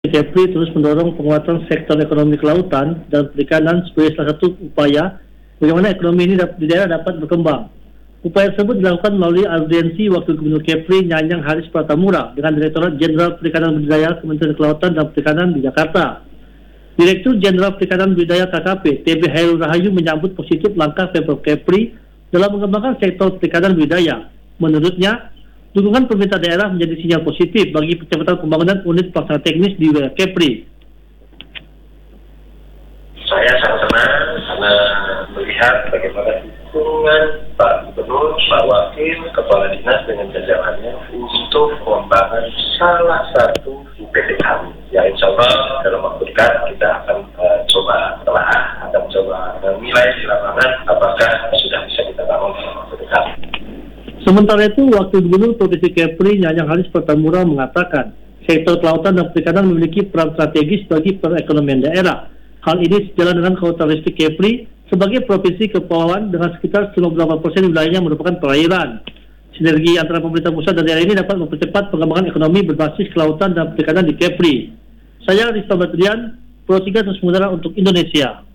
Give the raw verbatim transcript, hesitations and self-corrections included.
Kepri terus mendorong penguatan sektor ekonomi kelautan dan perikanan sebagai salah satu upaya bagaimana ekonomi ini di daerah dapat berkembang. Upaya tersebut dilakukan melalui audiensi Wakil Gubernur Kepri Nyanyang Haris Pratamura dengan Direktorat Jenderal Perikanan Budidaya Kementerian Kelautan dan Perikanan di Jakarta. Direktur Jenderal Perikanan Budidaya K K P, T B Hairul Rahayu menyambut positif langkah Pemprov Kepri dalam mengembangkan sektor perikanan budidaya. Menurutnya, dukungan pemerintah daerah menjadi sinyal positif bagi percepatan pembangunan unit pelaksana teknis di wilayah Kepri. Saya sangat senang karena melihat bagaimana dukungan Pak Gubernur, Pak Wakil, Kepala Dinas dengan jajarannya untuk pengembangan salah satu U P T kami. Ya, insya Allah dalam waktu dekat kita akan uh, coba telah akan coba menilai di lapangan apakah sudah bisa kita bangun dalam waktu dekat. Sementara itu, Wakil Gubernur Provinsi Kepri Nyanyang Haris Pratamura mengatakan, sektor kelautan dan perikanan memiliki peran strategis bagi perekonomian daerah. Hal ini sejalan dengan karakteristik Kepri sebagai provinsi kepulauan dengan sekitar sembilan puluh delapan persen wilayahnya merupakan perairan. Sinergi antara pemerintah pusat dan daerah ini dapat mempercepat pengembangan ekonomi berbasis kelautan dan perikanan di Kepri. Saya Rizal Batrian, Pro tiga Terus Mudara untuk Indonesia.